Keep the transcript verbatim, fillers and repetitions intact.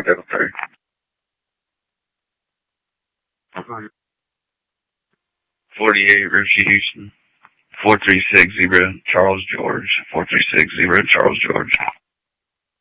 five double three. Forty-eight, Richie Houston. Four three six zero, Charles George. Four three six zero, Charles George.